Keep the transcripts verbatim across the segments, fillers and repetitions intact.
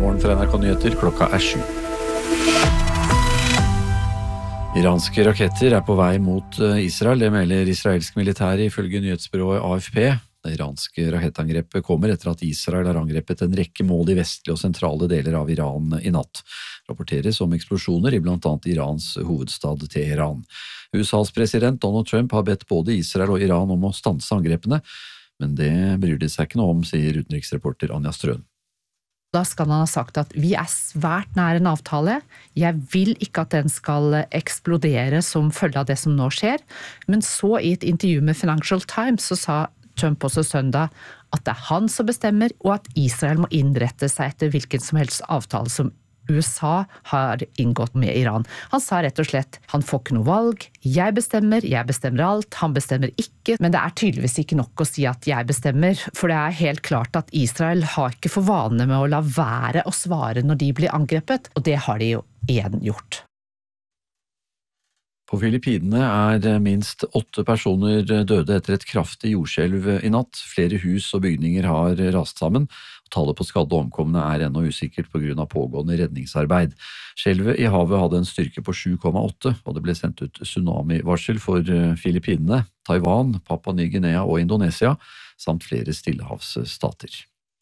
morgen fra N R K Nyheter, klokka er sju. Iranske raketter er på vei mot Israel, det melder israelsk militære ifølge nyhetsbyrået A F P. Det iranske rakettangrepet kommer etter at Israel har angrepet en rekke mål i vestlige og sentrale deler av Iran i natt. Rapporteres om eksplosjoner i blant annet Irans hovedstad Teheran. U S A's president Donald Trump har bedt både Israel og Iran om å stanse angrepene, men det bryr de seg ikke noe om, sier utenriksreporter Anja Strøen. Da skal han ha sagt at vi er svært nær en avtale, jeg vil ikke at den skal eksplodere som følge av det som nå skjer, men så i et intervju med Financial Times så sa Trump også søndag at det er han som bestemmer, og at Israel må innrette seg etter hvilken som helst avtale som U S A har inngått med Iran. Han sa rett og slett, han får ikke noe valg, jeg bestemmer, jeg bestemmer alt, han bestemmer ikke, men det er tydeligvis ikke nok å si at jeg bestemmer, for det er helt klart at Israel har ikke for vane med å la være å svare når de blir angrepet, og det har de jo igjen gjort. På Filippinene er minst åtte personer døde etter et kraftig jordskjelv i natt. Flere hus og bygninger har rast sammen. Tallet på skadde og omkomne er ennå usikkert på grunn av pågående redningsarbeid. Skjelvet i havet hadde en styrke på sju komma åtte, og det ble sendt ut tsunami-varsel for Filippinene, Taiwan, Papua Ny-Guinea og Indonesia, samt flere stillehavsstater.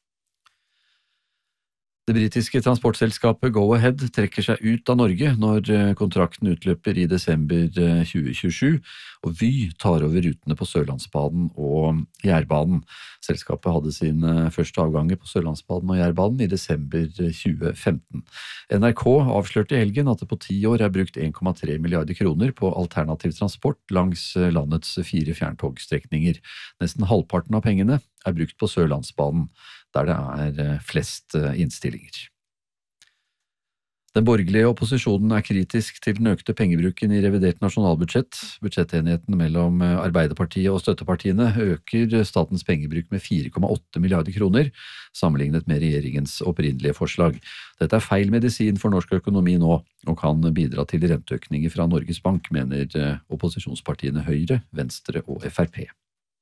Det britiske transportselskapet Go-Ahead trekker seg ut av Norge når kontrakten utløper i desember tjue tjuesju, og Vy tar over rutene på Sørlandsbanen og Jærbanen. Selskapet hadde sine første avganger på Sørlandsbanen og Jærbanen i desember tjue femten. N R K avslørte i helgen at det på ti år er brukt en komma tre milliarder kroner på alternativ transport langs landets fire fjerntogstrekninger. Nesten halvparten av pengene er brukt på Sørlandsbanen, der det er flest innstillinger. Den borgerlige opposisjonen er kritisk til den økte pengebruken i revidert nasjonalbudsjett. Budsjettenigheten mellom Arbeiderpartiet og støttepartiene øker statens pengebruk med fire komma åtte milliarder kroner, sammenlignet med regjeringens opprinnelige forslag. Dette er feil medisin for norsk økonomi nå, og kan bidra til renteøkninger fra Norges Bank, mener opposisjonspartiene Høyre, Venstre og F R P.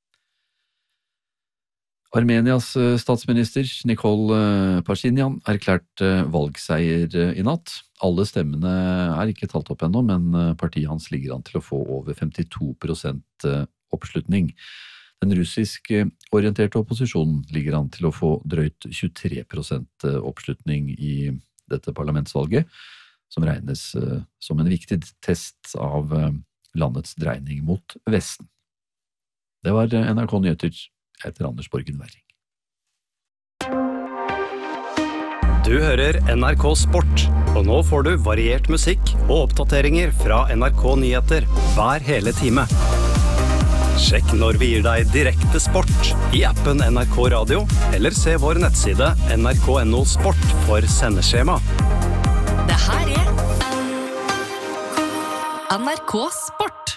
Armenias statsminister Nikol Pashinyan erklærte valgseier i natt. Alle stemmene er ikke talt opp ennå, men partiet hans ligger an til å få over femtito prosent oppslutning. Den russisk orienterte opposisjonen ligger an til å få drøyt tjuetre prosent oppslutning i dette parlamentsvalget, som regnes som en viktig test av landets dreining mot Vesten. Det var N R K Nyheter. Jeg heter Anders Borgen Werring. Du hører N R K Sport, og nå får du variert musikk og oppdateringer fra N R K Nyheter hver hele time. Sjekk når vi gir deg direkte sport i appen N R K Radio, eller se vår nettside N R K punktum N O Sport for sendeskjema. Det her er N R K Sport.